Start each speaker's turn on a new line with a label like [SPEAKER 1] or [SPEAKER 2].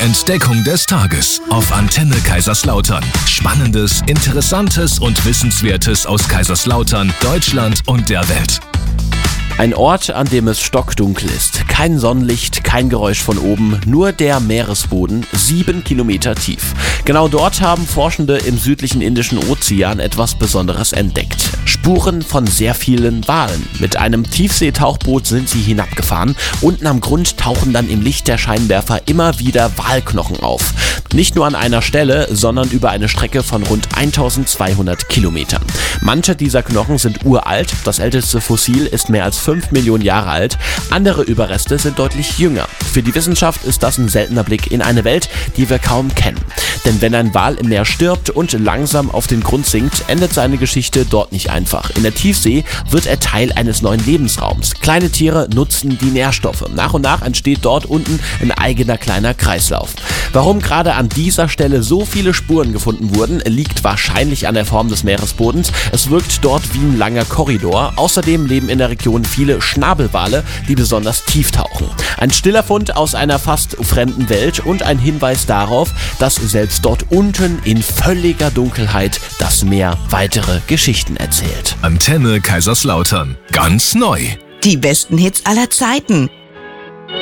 [SPEAKER 1] Entdeckung des Tages auf Antenne Kaiserslautern. Spannendes, Interessantes und Wissenswertes aus Kaiserslautern, Deutschland und der Welt.
[SPEAKER 2] Ein Ort, an dem es stockdunkel ist. Kein Sonnenlicht, kein Geräusch von oben, nur der Meeresboden, 7 Kilometer tief. Genau dort haben Forschende im südlichen Indischen Ozean etwas Besonderes entdeckt. Spuren von sehr vielen Walen. Mit einem Tiefseetauchboot sind sie hinabgefahren. Unten am Grund tauchen dann im Licht der Scheinwerfer immer wieder Walknochen auf. Nicht nur an einer Stelle, sondern über eine Strecke von rund 1200 Kilometern. Manche dieser Knochen sind uralt, das älteste Fossil ist mehr als 5 Millionen Jahre alt, andere Überreste sind deutlich jünger. Für die Wissenschaft ist das ein seltener Blick in eine Welt, die wir kaum kennen. Denn wenn ein Wal im Meer stirbt und langsam auf den Grund sinkt, endet seine Geschichte dort nicht einfach. In der Tiefsee wird er Teil eines neuen Lebensraums. Kleine Tiere nutzen die Nährstoffe. Nach und nach entsteht dort unten ein eigener kleiner Kreislauf. Warum gerade an dieser Stelle so viele Spuren gefunden wurden, liegt wahrscheinlich an der Form des Meeresbodens. Es wirkt dort wie ein langer Korridor. Außerdem leben in der Region viele Schnabelwale, die besonders tief tauchen. Ein stiller Fund aus einer fast fremden Welt und ein Hinweis darauf, dass selbst dort unten in völliger Dunkelheit das Meer weitere Geschichten erzählt.
[SPEAKER 1] Antenne Kaiserslautern. Ganz neu.
[SPEAKER 3] Die besten Hits aller Zeiten.